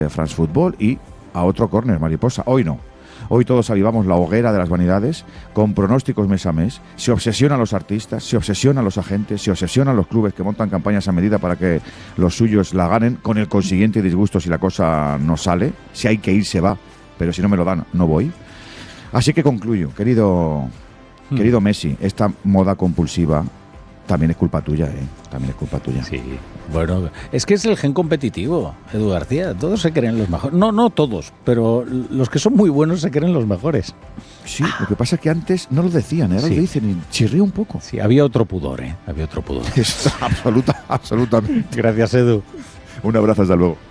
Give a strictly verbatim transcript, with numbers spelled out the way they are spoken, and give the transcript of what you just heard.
France Football y a otro córner, mariposa. Hoy no. Hoy todos avivamos la hoguera de las vanidades con pronósticos mes a mes. Se obsesionan los artistas, se obsesionan los agentes, se obsesionan los clubes que montan campañas a medida para que los suyos la ganen, con el consiguiente disgusto si la cosa no sale. Si hay que ir, se va, pero si no me lo dan, no voy. Así que concluyo, querido, hmm. querido Messi, esta moda compulsiva también es culpa tuya, ¿eh? También es culpa tuya. Sí, bueno, es que es el gen competitivo, Edu García. Todos se creen los mejores. No, no todos, pero los que son muy buenos se creen los mejores. Sí, lo que pasa es que antes no lo decían, ahora sí. lo dicen y chirría un poco. Sí, había otro pudor, ¿eh? Había otro pudor. Es absoluta, absolutamente. Gracias, Edu. Un abrazo, hasta luego.